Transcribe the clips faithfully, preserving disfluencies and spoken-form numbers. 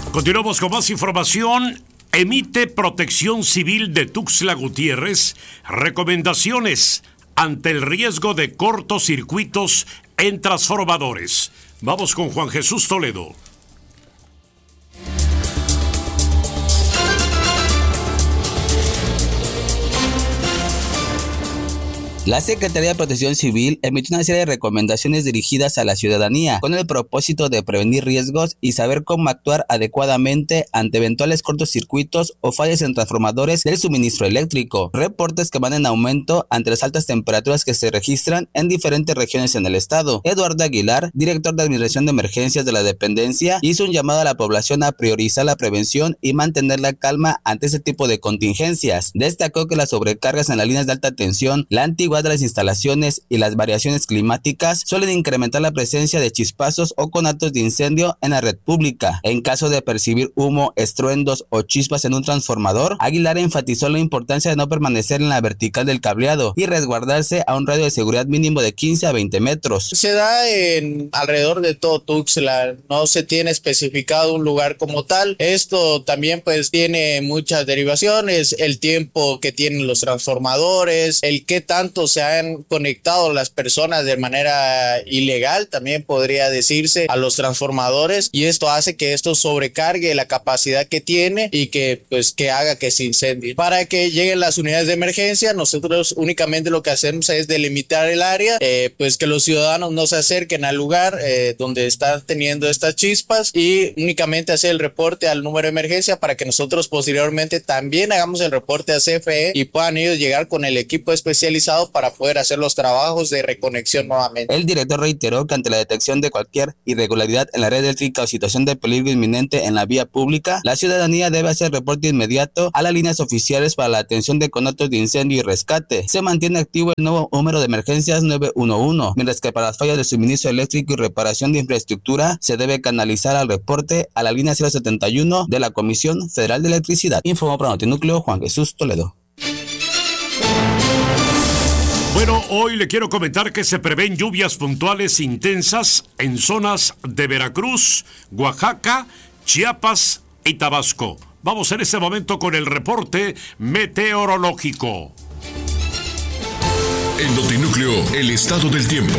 Continuamos con más información. Emite Protección Civil de Tuxtla Gutiérrez recomendaciones ante el riesgo de cortocircuitos en transformadores. Vamos con Juan Jesús Toledo. La Secretaría de Protección Civil emitió una serie de recomendaciones dirigidas a la ciudadanía con el propósito de prevenir riesgos y saber cómo actuar adecuadamente ante eventuales cortocircuitos o fallas en transformadores del suministro eléctrico. Reportes que van en aumento ante las altas temperaturas que se registran en diferentes regiones en el estado. Eduardo Aguilar, director de Administración de Emergencias de la dependencia, hizo un llamado a la población a priorizar la prevención y mantener la calma ante ese tipo de contingencias. Destacó que las sobrecargas en las líneas de alta tensión, la antigüedad de las instalaciones y las variaciones climáticas suelen incrementar la presencia de chispazos o conatos de incendio en la red pública. En caso de percibir humo, estruendos o chispas en un transformador, Aguilar enfatizó la importancia de no permanecer en la vertical del cableado y resguardarse a un radio de seguridad mínimo de quince a veinte metros. Se da en alrededor de todo Tuxtla, no se tiene especificado un lugar como tal. Esto también pues tiene muchas derivaciones, el tiempo que tienen los transformadores, el qué tanto se han conectado las personas de manera ilegal, también podría decirse, a los transformadores, y esto hace que esto sobrecargue la capacidad que tiene y que pues que haga que se incendie. Para que lleguen las unidades de emergencia, nosotros únicamente lo que hacemos es delimitar el área, eh, pues que los ciudadanos no se acerquen al lugar eh, donde están teniendo estas chispas, y únicamente hacer el reporte al número de emergencia para que nosotros posteriormente también hagamos el reporte a C F E y puedan ellos llegar con el equipo especializado para poder hacer los trabajos de reconexión nuevamente. El director reiteró que ante la detección de cualquier irregularidad en la red eléctrica o situación de peligro inminente en la vía pública, la ciudadanía debe hacer reporte inmediato a las líneas oficiales para la atención de conatos de incendio y rescate. Se mantiene activo el nuevo número de emergencias nueve uno uno, mientras que para las fallas de suministro eléctrico y reparación de infraestructura se debe canalizar al reporte a la línea cero setenta y uno de la Comisión Federal de Electricidad. Informó para Notinúcleo Juan Jesús Toledo. Bueno, hoy le quiero comentar que se prevén lluvias puntuales intensas en zonas de Veracruz, Oaxaca, Chiapas y Tabasco. Vamos en este momento con el reporte meteorológico. En Notinúcleo, el estado del tiempo.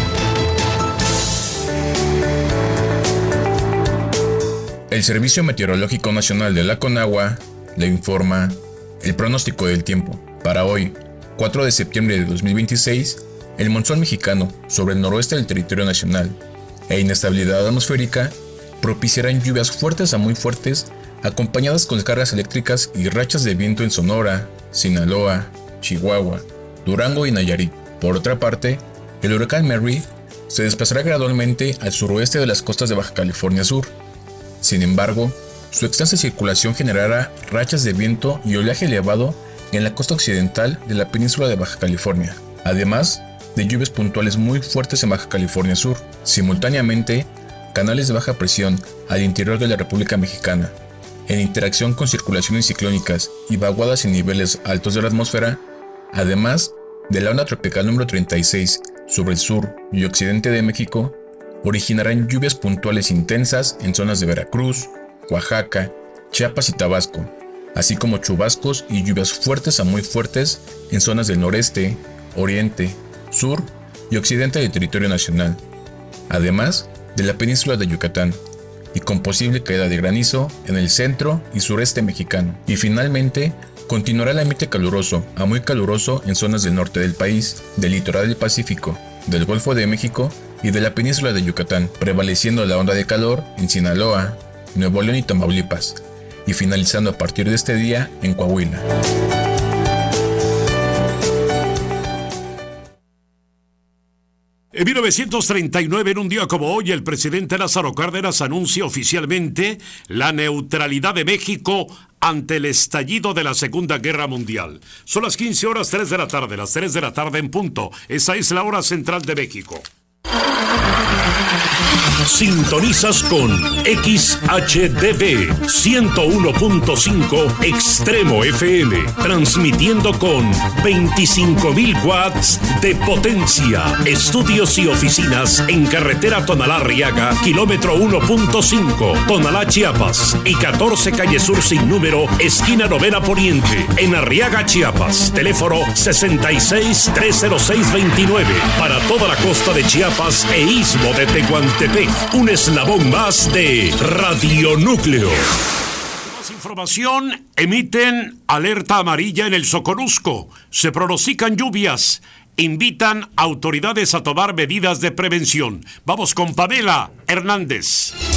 El Servicio Meteorológico Nacional de la Conagua le informa el pronóstico del tiempo para hoy, cuatro de septiembre de dos mil veintiséis. El monzón mexicano sobre el noroeste del territorio nacional e inestabilidad atmosférica propiciarán lluvias fuertes a muy fuertes, acompañadas con cargas eléctricas y rachas de viento en Sonora, Sinaloa, Chihuahua, Durango y Nayarit. Por otra parte, el huracán Mary se desplazará gradualmente al suroeste de las costas de Baja California Sur. Sin embargo, su extensa circulación generará rachas de viento y oleaje elevado en la costa occidental de la península de Baja California, además de lluvias puntuales muy fuertes en Baja California Sur. Simultáneamente, canales de baja presión al interior de la República Mexicana, en interacción con circulaciones ciclónicas y vaguadas en niveles altos de la atmósfera, además de la onda tropical número treinta y seis sobre el sur y occidente de México, originarán lluvias puntuales intensas en zonas de Veracruz, Oaxaca, Chiapas y Tabasco, así como chubascos y lluvias fuertes a muy fuertes en zonas del noreste, oriente, sur y occidente del territorio nacional, además de la península de Yucatán, y con posible caída de granizo en el centro y sureste mexicano. Y finalmente, continuará el ambiente caluroso a muy caluroso en zonas del norte del país, del litoral del Pacífico, del Golfo de México y de la península de Yucatán, prevaleciendo la onda de calor en Sinaloa, Nuevo León y Tamaulipas, y finalizando a partir de este día en Coahuila. En mil novecientos treinta y nueve, en un día como hoy, el presidente Lázaro Cárdenas anuncia oficialmente la neutralidad de México ante el estallido de la Segunda Guerra Mundial. Son las quince horas tres de la tarde, las tres de la tarde en punto. Esa es la hora central de México. Sintonizas con X H D B ciento uno punto cinco Extremo F M, transmitiendo con veinticinco mil watts de potencia. Estudios y oficinas en carretera Tonalá-Arriaga, kilómetro uno punto cinco, Tonalá, Chiapas, y catorce calle Sur sin número, esquina Novena Poniente, en Arriaga, Chiapas. Teléfono sesenta y seis, trescientos seis, veintinueve. Para toda la costa de Chiapas e istmo de Tehuantepec. Un eslabón más de Radio Núcleo. Más información, emiten alerta amarilla en el Soconusco. Se pronostican lluvias. Invitan autoridades a tomar medidas de prevención. Vamos con Pamela Hernández.